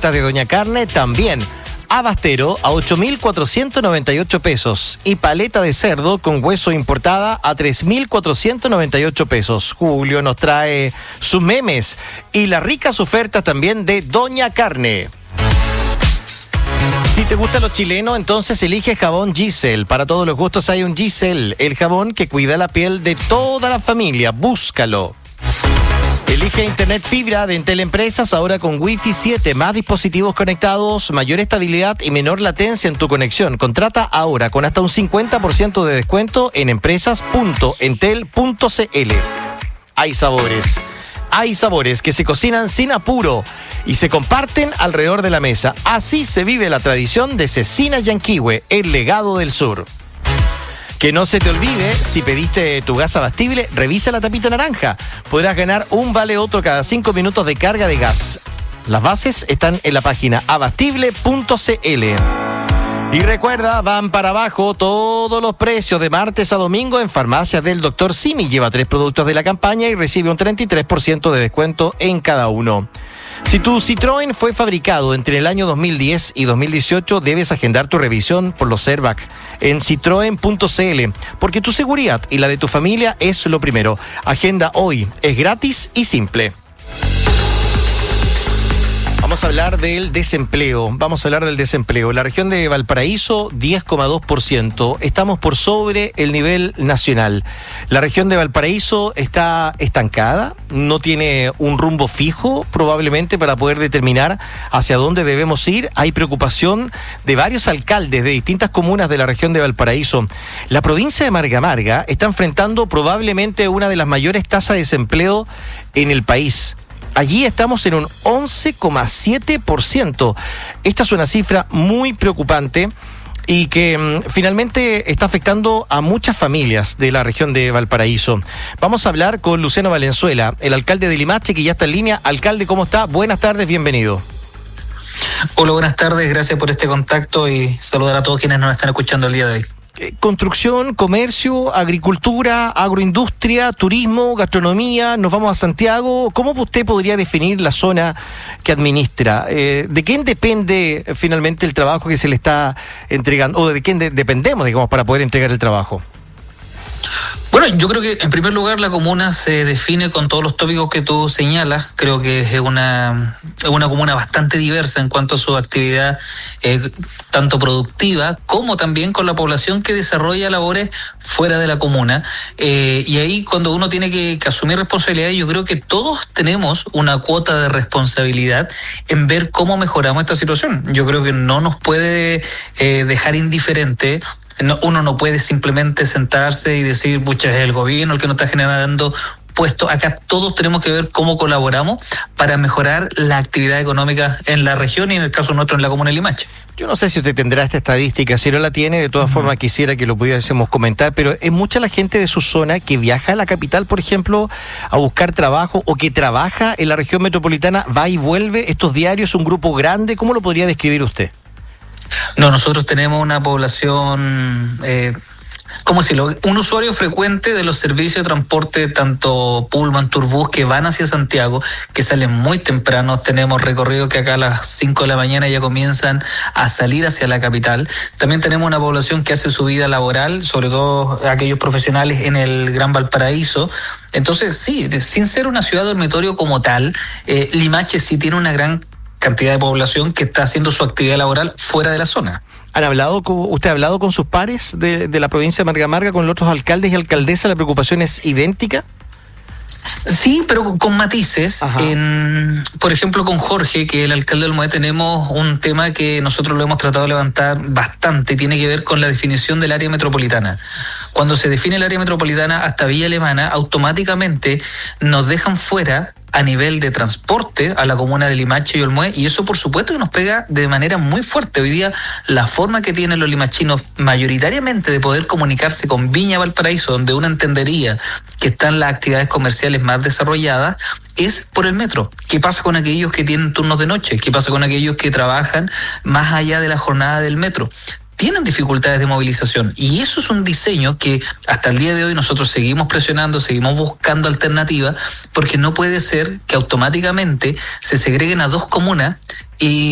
ofertas de Doña Carne también. Abastero a 8.498 pesos y paleta de cerdo con hueso importada a 3.498 pesos. Julio nos trae sus memes y las ricas ofertas también de Doña Carne. Si te gusta lo chileno, entonces elige jabón Giselle. Para todos los gustos hay un Giselle, el jabón que cuida la piel de toda la familia. Búscalo. Elige Internet Fibra de Entel Empresas, ahora con Wi-Fi 7, más dispositivos conectados, mayor estabilidad y menor latencia en tu conexión. Contrata ahora con hasta un 50% de descuento en empresas.entel.cl. Hay sabores que se cocinan sin apuro y se comparten alrededor de la mesa. Así se vive la tradición de Cecina Yanquihue, el legado del sur. Que no se te olvide, si pediste tu gas abastible, revisa la tapita naranja. Podrás ganar un vale otro cada 5 minutos de carga de gas. Las bases están en la página abastible.cl. Y recuerda, van para abajo todos los precios de martes a domingo en Farmacias del Dr. Simi. Lleva 3 productos de la campaña y recibe un 33% de descuento en cada uno. Si tu Citroën fue fabricado entre el año 2010 y 2018, debes agendar tu revisión por los airbags en citroen.cl, porque tu seguridad y la de tu familia es lo primero. Agenda hoy, es gratis y simple. Vamos a hablar del desempleo. La región de Valparaíso, 10,2%. Estamos por sobre el nivel nacional. La región de Valparaíso está estancada, no tiene un rumbo fijo probablemente para poder determinar hacia dónde debemos ir. Hay preocupación de varios alcaldes de distintas comunas de la región de Valparaíso. La provincia de Marga Marga está enfrentando probablemente una de las mayores tasas de desempleo en el país. Allí estamos en un 11,7%. Esta es una cifra muy preocupante y que finalmente está afectando a muchas familias de la región de Valparaíso. Vamos a hablar con Luciano Valenzuela, el alcalde de Limache, que ya está en línea. Alcalde, ¿cómo está? Buenas tardes, bienvenido. Hola, buenas tardes, gracias por este contacto y saludar a todos quienes nos están escuchando el día de hoy. Construcción, comercio, agricultura, agroindustria, turismo, gastronomía, nos vamos a Santiago. ¿Cómo usted podría definir la zona que administra? ¿De quién depende finalmente el trabajo que se le está entregando? ¿O de quién dependemos, digamos, para poder entregar el trabajo? Bueno, yo creo que en primer lugar la comuna se define con todos los tópicos que tú señalas. Creo que es una comuna bastante diversa en cuanto a su actividad, tanto productiva como también con la población que desarrolla labores fuera de la comuna. Y ahí cuando uno tiene que asumir responsabilidades, yo creo que todos tenemos una cuota de responsabilidad en ver cómo mejoramos esta situación. Yo creo que no nos puede dejar indiferente. Uno no puede simplemente sentarse y decir, pucha, es el gobierno el que nos está generando puestos. Acá todos tenemos que ver cómo colaboramos para mejorar la actividad económica en la región y en el caso nuestro en la comuna de Limache. Yo no sé si usted tendrá esta estadística, si no la tiene, de todas formas quisiera que lo pudiésemos comentar, pero es mucha la gente de su zona que viaja a la capital, por ejemplo, a buscar trabajo o que trabaja en la región metropolitana, va y vuelve. Estos diarios, un grupo grande, ¿cómo lo podría describir usted? No, nosotros tenemos una población, ¿cómo decirlo? Un usuario frecuente de los servicios de transporte, tanto Pullman, Turbús, que van hacia Santiago, que salen muy temprano. Tenemos recorrido que acá a las 5 de la mañana ya comienzan a salir hacia la capital. También tenemos una población que hace su vida laboral, sobre todo aquellos profesionales en el Gran Valparaíso. Entonces, sí, sin ser una ciudad dormitorio como tal, Limache sí tiene una gran cantidad de población que está haciendo su actividad laboral fuera de la zona. ¿Usted ha hablado con sus pares de la provincia de Marga Marga, con los otros alcaldes y alcaldesas? ¿La preocupación es idéntica? Sí, pero con matices. Por ejemplo, con Jorge, que es el alcalde del Olmué, tenemos un tema que nosotros lo hemos tratado de levantar bastante, tiene que ver con la definición del área metropolitana. Cuando se define el área metropolitana hasta Villa Alemana, automáticamente nos dejan fuera a nivel de transporte a la comuna de Limache y Olmué, y eso por supuesto que nos pega de manera muy fuerte. Hoy día la forma que tienen los limachinos mayoritariamente de poder comunicarse con Viña Valparaíso, donde uno entendería que están las actividades comerciales más desarrolladas, es por el metro. ¿Qué pasa con aquellos que tienen turnos de noche? ¿Qué pasa con aquellos que trabajan más allá de la jornada del metro? Tienen dificultades de movilización, y eso es un diseño que hasta el día de hoy nosotros seguimos presionando, seguimos buscando alternativas, porque no puede ser que automáticamente se segreguen a dos comunas y